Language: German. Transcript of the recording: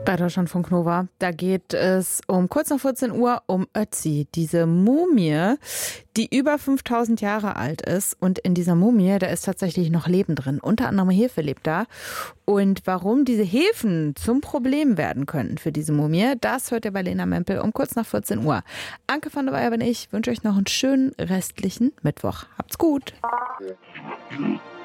Bei Deutschlandfunk Nova, da geht es um kurz nach 14 Uhr um Ötzi, diese Mumie, die über 5000 Jahre alt ist. Und in dieser Mumie, da ist tatsächlich noch Leben drin. Unter anderem Hefe lebt da. Und warum diese Hefen zum Problem werden können für diese Mumie, das hört ihr bei Lena Mempel um kurz nach 14 Uhr. Anke von der Weyer bin ich, wünsche euch noch einen schönen restlichen Mittwoch. Habt's gut. Ja.